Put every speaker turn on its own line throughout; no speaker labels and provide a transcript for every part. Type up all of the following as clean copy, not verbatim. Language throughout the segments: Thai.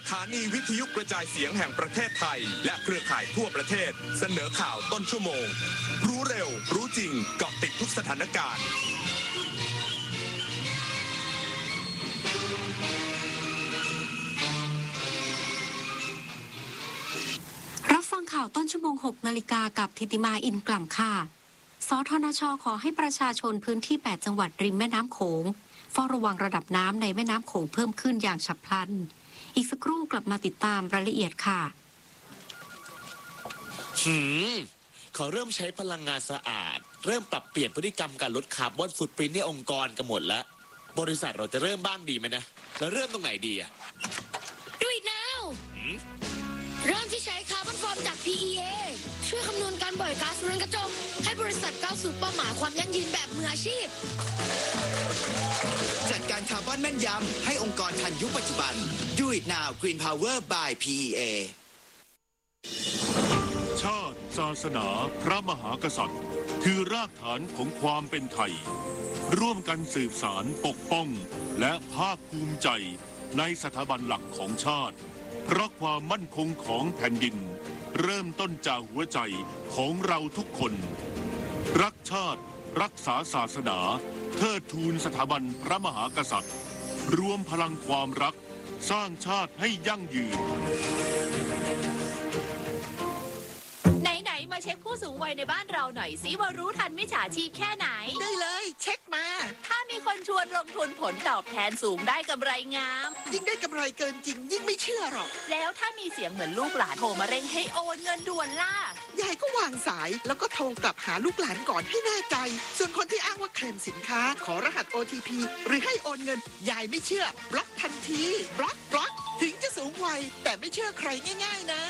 ถานีวิทยุกระจายเสียงแห่งประเทศไทยและเครือข่ายทั่วประเทศเสนอข่าวต้นชั่วโมงรู้เร็วรู้จริงเกาะติดทุกสถานการณ์
รับฟังข่าวต้นชั่วโมง 6 นาฬิกากับธิติมาอินกล่ำค่ะสทนช.ขอให้ประชาชนพื้นที่ 8 จังหวัดริมแม่น้ำโขงเฝ้าระวังระดับน้ำในแม่น้ำโขงเพิ่มขึ้นอย่างฉับพลันอีกสักครู่กลับมาติดตามรายละเอียดค่ะ
ขอเริ่มใช้พลังงานสะอาดเริ่มปรับเปลี่ยนพฤติกรรมการลดคาร์บอนฟุตพริ้นท์ในองค์กรกันหมดแล้วบริษัทเราจะเริ่มบ้างดีไหมนะแล้วเริ่มตรงไหนดีอะ
Do it now เริ่มที่ใช้คาร์บอนฟอร์มจาก PEA ช่วยคำนวณการปล่อยก๊าซเรือนกระจกให้บริษัทก้าวสู่เป้าหมายความยั่งยืนแบบมืออาชีพ
จัดการคาร์บอนแม่นยำให้องค์กรทันยุคปัจจุบัน Do it now Green Power by PEA
ชาติศาสนาพระมหากษัตริย์คือรากฐานของความเป็นไทยร่วมกันสืบสารปกป้องและภาคภูมิใจในสถาบันหลักของชาติเพราะความมั่นคงของแผ่นดินเริ่มต้นจากหัวใจของเราทุกคนรักชาติรักษาศาสนาเทิดทูนสถาบันพระมหากษัตริย์รวมพลังความรักสร้างชาติให้ยั่งยืน
ไหนมาเช็คผู้สูงวัยในบ้านเราหน่อยสิว่ารู้ทันมิจฉาชีพแค่ไหน
ได้เลยเช็คมา
ถ้ามีคนชวนลงทุนผลตอบแทนสูงได้กำไรงาม
ยิ่งได้กำไรเกินจริงยิ่งไม่เชื่อหรอก
แล้วถ้ามีเสียงเหมือนลูกหลานโทรมาเร่งให้โอนเงินด่วนล่ะ
ยายก็วางสายแล้วก็โทรกลับหาลูกหลานก่อนให้แน่ใจส่วนคนที่อ้างว่าเคลมสินค้าขอรหัส OTP หรือให้โอนเงินยายไม่เชื่อบล็อกทันทีบล็อกถึงจะสูงวัยแต่ไม่เชื่อใครง่ายๆนะ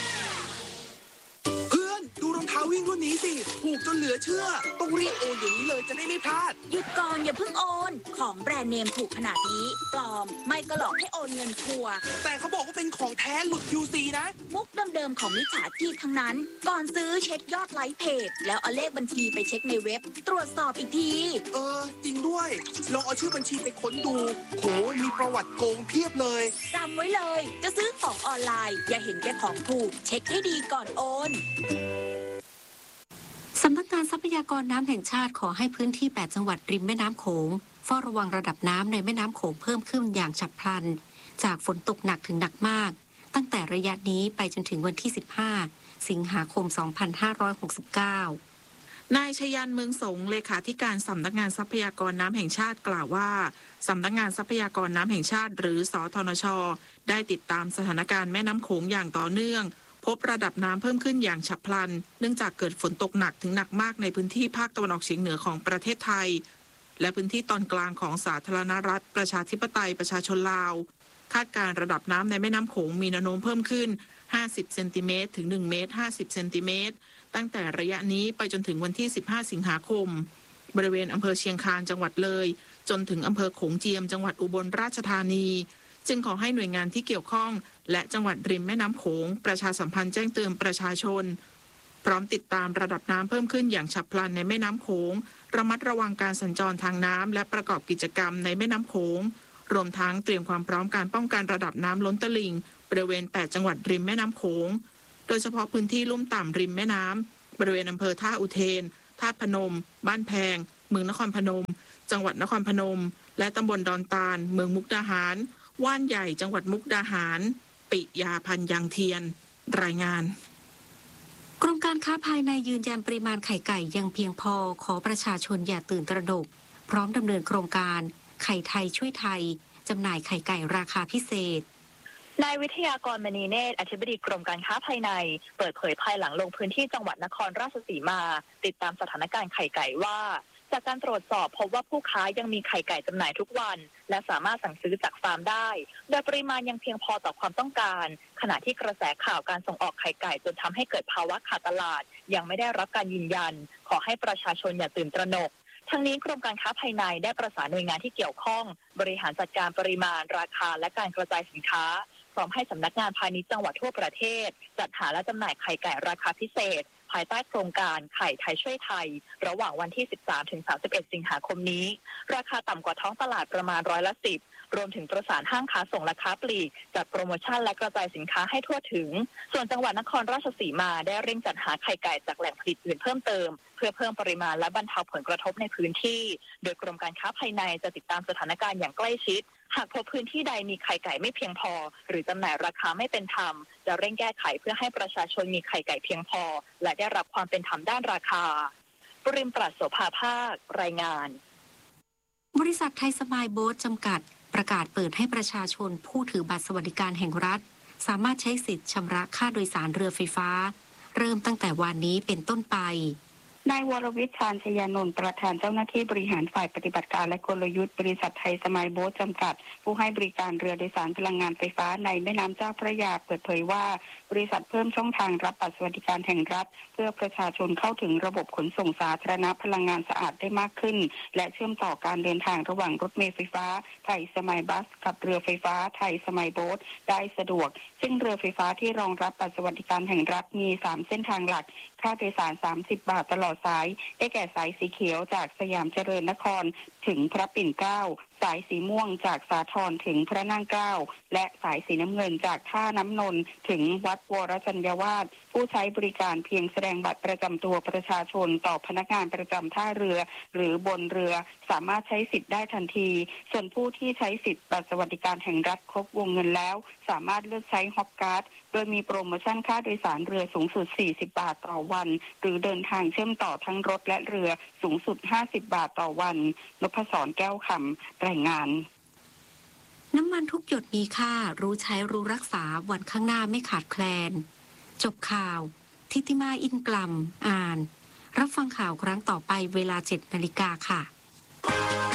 ดูรองเท้าวิ่งรุ่นนี้สิถูกจนเหลือเชื่อต้องรีบโอนอย่างนี้เลยจะได้ไม่พลาด
หยุดก่อนอย่าเพิ่งโอนของแบรนด์เนมถูกขนาดนี้ปลอมไม่ก็หลอกให้โอนเงินทัวร์
แต่เขาบอกว่าเป็นของแท้หลุด QC นะ
มุกเดิมๆของมิจฉาชีพทั้งนั้นก่อนซื้อเช็คยอดไลค์เพจแล้วเอาเลขบัญชีไปเช็คในเว็บตรวจสอบอีกที
จริงด้วยลองเอาชื่อบัญชีไปค้นดูโหมีประวัติโกงเพียบเลย
จำไว้เลยจะซื้อของออนไลน์อย่าเห็นแก่ของถูกเช็คให้ดีก่อนโอน
สำนักงานทรัพยากรน้ำแห่งชาติขอให้พื้นที่ 8 จังหวัดริมแม่น้ำโขงเฝ้าระวังระดับน้ำในแม่น้ำโขงเพิ่มขึ้นอย่างฉับพลันจากฝนตกหนักถึงหนักมากตั้งแต่ระยะนี้ไปจนถึงวันที่ 15 สิงหาคม 2569
นายชยันเมืองสงเลขาธิการสำนักงานทรัพยากรน้ำแห่งชาติกล่าวว่าสำนักงานทรัพยากรน้ำแห่งชาติหรือสทนช.ได้ติดตามสถานการณ์แม่น้ำโขงอย่างต่อเนื่องพบระดับน้ำเพิ่มขึ้นอย่างฉับพลันเนื่องจากเกิดฝนตกหนักถึงหนักมากในพื้นที่ภาคตะวันออกเฉียงเหนือของประเทศไทยและพื้นที่ตอนกลางของสาธารณรัฐประชาธิปไตยประชาชนลาวคาดการระดับน้ำในแม่น้ำโขงมีแนวโน้มเพิ่มขึ้น50เซนติเมตรถึง1เมตร50เซนติเมตรตั้งแต่ระยะนี้ไปจนถึงวันที่15สิงหาคมบริเวณอำเภอเชียงคานจังหวัดเลยจนถึงอำเภอโขงเจียมจังหวัดอุบลราชธานีจึงขอให้หน่วยงานที่เกี่ยวข้องและจังหวัดริมแม่น้ำโขงประชาสัมพันธ์แจ้งเตือนประชาชนพร้อมติดตามระดับน้ำเพิ่มขึ้นอย่างฉับพลันในแม่น้ำโขงระมัดระวังการสัญจรทางน้ำและประกอบกิจกรรมในแม่น้ำโขงรวมทั้งเตรียมความพร้อมการป้องกันระดับน้ำล้นตลิ่งบริเวณ8จังหวัดริมแม่น้ำโขงโดยเฉพาะพื้นที่ลุ่มต่ำริมแม่น้ำบริเวณอำเภอท่าอุเทนท่าพนมบ้านแพงเมืองนครพนมจังหวัดนครพนมและตำบลดอนตาลเมืองมุกดาหารว่านใหญ่จังหวัดมุกดาหารปิยาพันธ์ยังเทียนรายงาน
กรมการค้าภายในยืนยันปริมาณไข่ไก่ยังเพียงพอขอประชาชนอย่าตื่นตระหนกพร้อมดำเนินโครงการไข่ไทยช่วยไทยจำหน่ายไข่ไก่ราคาพิเศษ
นายวิทยากรมณีเนตรอธิบดีกรมการค้าภายในเปิดเผยภายหลังลงพื้นที่จังหวัดนครราชสีมาติดตามสถานการณ์ไข่ไก่ว่าจากการตรวจสอบพบว่าผู้ค้ายังมีไข่ไก่จำหน่ายทุกวันและสามารถสั่งซื้อจากฟาร์มได้โดยปริมาณยังเพียงพอต่อความต้องการขณะที่กระแสข่าวการส่งออกไข่ไก่จนทำให้เกิดภาวะขาดตลาดยังไม่ได้รับการยืนยันขอให้ประชาชนอย่าตื่นตระหนกทั้งนี้กรมการค้าภายในได้ประสานหน่วยงานที่เกี่ยวข้องบริหารจัดการปริมาณราคาและการกระจายสินค้าพร้อมให้สำนักงานพาณิชย์จังหวัดทั่วประเทศจัดหาและจำหน่ายไข่ไก่ราคาพิเศษภายใต้โครงการไข่ไทยช่วยไทยระหว่างวันที่13 ถึง 31 สิงหาคมนี้ราคาต่ำกว่าท้องตลาดประมาณ10%รรวมถึงประสานห้างค้าส่งและค้าปลีกจัดโปรโมชั่นและกระจายสินค้าให้ทั่วถึงส่วนจังหวัดนครราชสีมาได้เร่งจัดหาไข่ไก่จากแหล่งผลิตอื่นเพิ่มเติมเพื่อเพิ่มปริมาณและบรรเทาผลกระทบในพื้นที่โดยกรมการค้าภายในจะติดตามสถานการณ์อย่างใกล้ชิดหากพบพื้นที่ใดมีไข่ไก่ไม่เพียงพอหรือจำหน่ายราคาไม่เป็นธรรมจะเร่งแก้ไขเพื่อให้ประชาชนมีไข่ไก่เพียงพอและได้รับความเป็นธรรมด้านราคาปริมปรัชโสภาภาครายงาน
บริษัทไทยสมายโบ๊ทจำกัดประกาศเปิดให้ประชาชนผู้ถือบัตรสวัสดิการแห่งรัฐสามารถใช้สิทธิ์ชำระค่าโดยสารเรือไฟฟ้าเริ่มตั้งแต่วันนี้เป็นต้นไป
นายวรวิทย์ ชาญชยานนท์ประธานเจ้าหน้าที่บริหารฝ่ายปฏิบัติการและกลยุทธ์บริษัทไทยสมายโบ๊ทจำกัดผู้ให้บริการเรือโดยสารพลังงานไฟฟ้าในแม่น้ำเจ้าพระยาเปิดเผยว่าบริษัทเพิ่มช่องทางรับบัตรสวัสดิการแห่งรัฐเพื่อประชาชนเข้าถึงระบบขนส่งสาธารณะพลังงานสะอาดได้มากขึ้นและเชื่อมต่อการเดินทางระหว่างรถเมล์ไฟฟ้าไทยสมายบัสกับเรือไฟฟ้าไทยสมายโบ๊ทได้สะดวกซึ่งเรือไฟฟ้าที่รองรับบัตรสวัสดิการแห่งรัฐมี3เส้นทางหลักค่าโดยสาร30 บาทตลอดสายได้แก่สายสีเขียวจากสยามเจริญนครถึงพระปิ่นเกล้าสายสีม่วงจากสาทรถึงพระนั่งเกล้าและสายสีน้ำเงินจากท่าน้ำนนท์ถึงวัดวรจัญญาวาสผู้ใช้บริการเพียงแสดงบัตรประจำตัวประชาชนต่อพนักงานประจำท่าเรือหรือบนเรือสามารถใช้สิทธิ์ได้ทันทีส่วนผู้ที่ใช้สิทธิ์บัตรสวัสดิการแห่งรัฐครบวงเงินแล้วสามารถเลือกใช้ฮอปการ์ดโดยมีโปรโมชั่นค่าโดยสารเรือสูงสุด40 บาทต่อวันหรือเดินทางเชื่อมต่อทั้งรถและเรือสูงสุด50 บาทต่อวันนพศรแก้วคำรายงาน
น้ำมันทุกหยดมีค่ารู้ใช้รู้รักษาวันข้างหน้าไม่ขาดแคลนจบข่าวทิติมาอินกลัมอ่านรับฟังข่าวครั้งต่อไปเวลา 7 นาฬิกาค่ะ